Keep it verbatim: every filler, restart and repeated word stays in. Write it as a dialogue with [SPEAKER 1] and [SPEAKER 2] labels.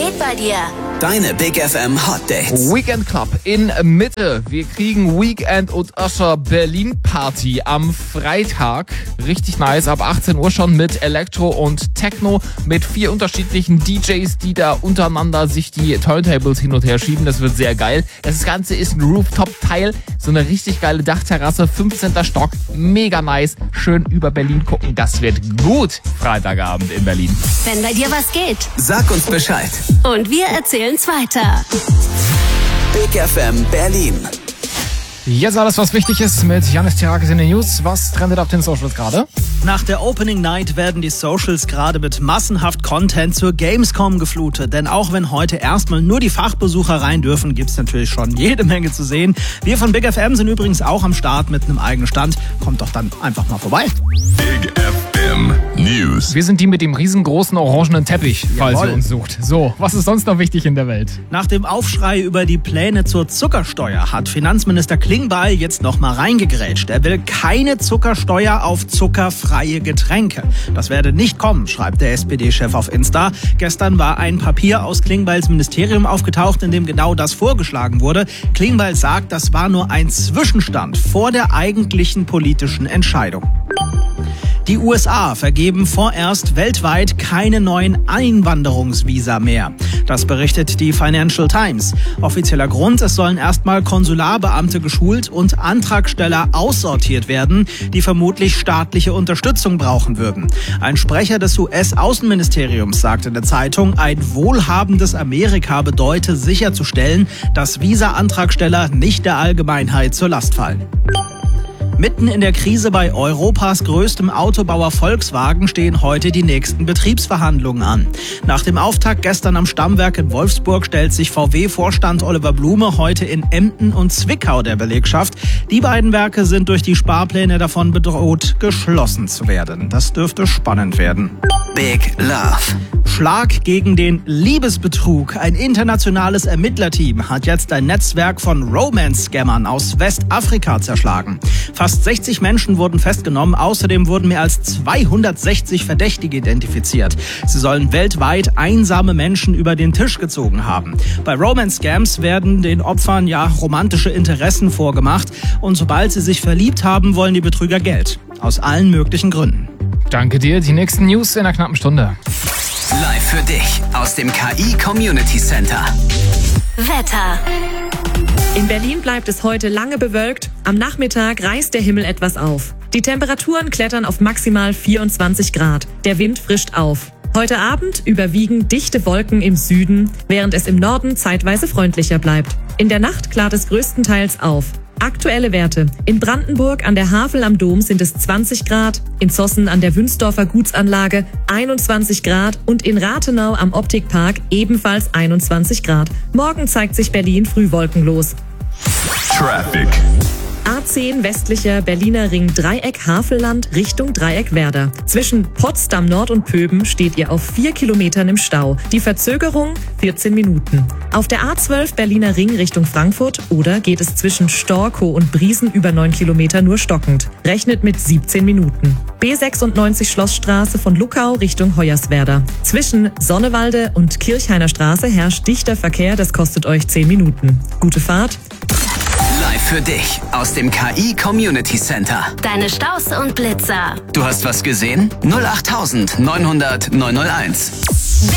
[SPEAKER 1] geht bei dir?
[SPEAKER 2] Deine Big F M Hot Dates.
[SPEAKER 3] Weekend Club in Mitte. Wir kriegen Weekend und Usher Berlin Party am Freitag. Richtig nice. Ab achtzehn Uhr schon mit Elektro und Techno. Mit vier unterschiedlichen D Js, die da untereinander sich die Turntables hin und her schieben. Das wird sehr geil. Das Ganze ist ein Rooftop-Teil. So eine richtig geile Dachterrasse. fünfzehnter Stock. Mega nice. Schön über Berlin gucken. Das wird gut. Freitagabend in Berlin.
[SPEAKER 1] Wenn bei dir was geht,
[SPEAKER 2] Sag uns Bescheid.
[SPEAKER 1] und wir erzählen's weiter.
[SPEAKER 2] Big F M Berlin.
[SPEAKER 4] Jetzt alles, was wichtig ist mit Janis Tirakis in den News. Was trendet auf den Socials gerade?
[SPEAKER 5] Nach der Opening Night werden die Socials gerade mit massenhaft Content zur Gamescom geflutet. Denn auch wenn heute erstmal nur die Fachbesucher rein dürfen, gibt's natürlich schon jede Menge zu sehen. Wir von Big F M sind übrigens auch am Start mit einem eigenen Stand. Kommt doch dann einfach mal vorbei.
[SPEAKER 6] Big F M News.
[SPEAKER 4] Wir sind die mit dem riesengroßen orangenen Teppich, falls
[SPEAKER 5] Jawohl.
[SPEAKER 4] ihr uns sucht. So, was ist sonst noch wichtig in der Welt?
[SPEAKER 5] Nach dem Aufschrei über die Pläne zur Zuckersteuer hat Finanzminister Klingbeil jetzt noch mal reingegrätscht. Er will keine Zuckersteuer auf zuckerfreie Getränke. Das werde nicht kommen, schreibt der S P D-Chef auf Insta. Gestern war ein Papier aus Klingbeils Ministerium aufgetaucht, in dem genau das vorgeschlagen wurde. Klingbeil sagt, das war nur ein Zwischenstand vor der eigentlichen politischen Entscheidung. Die U S A vergeben vorerst weltweit keine neuen Einwanderungsvisa mehr. Das berichtet die Financial Times. Offizieller Grund, es sollen erstmal Konsularbeamte geschult und Antragsteller aussortiert werden, die vermutlich staatliche Unterstützung brauchen würden. Ein Sprecher des U S-Außenministeriums sagte in der Zeitung, ein wohlhabendes Amerika bedeute sicherzustellen, dass Visa-Antragsteller nicht der Allgemeinheit zur Last fallen. Mitten in der Krise bei Europas größtem Autobauer Volkswagen stehen heute die nächsten Betriebsverhandlungen an. Nach dem Auftakt gestern am Stammwerk in Wolfsburg stellt sich V W-Vorstand Oliver Blume heute in Emden und Zwickau der Belegschaft. Die beiden Werke sind durch die Sparpläne davon bedroht, geschlossen zu werden. Das dürfte spannend werden.
[SPEAKER 2] Big Love.
[SPEAKER 5] Schlag gegen den Liebesbetrug. Ein internationales Ermittlerteam hat jetzt ein Netzwerk von Romance-Scammern aus Westafrika zerschlagen. Fast sechzig Menschen wurden festgenommen. Außerdem wurden mehr als zweihundertsechzig Verdächtige identifiziert. Sie sollen weltweit einsame Menschen über den Tisch gezogen haben. Bei Romance-Scams werden den Opfern ja romantische Interessen vorgemacht. Und sobald sie sich verliebt haben, wollen die Betrüger Geld. Aus allen möglichen Gründen.
[SPEAKER 4] Danke dir. Die nächsten News in einer knappen Stunde.
[SPEAKER 2] Live für dich aus dem K I Community Center.
[SPEAKER 1] Wetter.
[SPEAKER 7] In Berlin bleibt es heute lange bewölkt. Am Nachmittag reißt der Himmel etwas auf. Die Temperaturen klettern auf maximal vierundzwanzig Grad. Der Wind frischt auf. Heute Abend überwiegen dichte Wolken im Süden, während es im Norden zeitweise freundlicher bleibt. In der Nacht klart es größtenteils auf. Aktuelle Werte. In Brandenburg an der Havel am Dom sind es zwanzig Grad, in Zossen an der Wünsdorfer Gutsanlage einundzwanzig Grad und in Rathenau am Optikpark ebenfalls einundzwanzig Grad. Morgen zeigt sich Berlin früh wolkenlos.
[SPEAKER 6] Traffic.
[SPEAKER 7] A zehn westlicher Berliner Ring Dreieck Havelland Richtung Dreieck Werder. Zwischen Potsdam Nord und Pöben steht ihr auf vier Kilometern im Stau. Die Verzögerung vierzehn Minuten. Auf der A zwölf Berliner Ring Richtung Frankfurt oder geht es zwischen Storkow und Briesen über neun Kilometer nur stockend. Rechnet mit siebzehn Minuten. B sechsundneunzig Schlossstraße von Luckau Richtung Hoyerswerda. Zwischen Sonnewalde und Kirchhainer Straße herrscht dichter Verkehr, das kostet euch zehn Minuten. Gute Fahrt.
[SPEAKER 2] Live für dich aus dem K I Community Center.
[SPEAKER 1] Deine Staus und Blitzer.
[SPEAKER 2] Du hast was gesehen? null acht neunhundert neunhunderteins.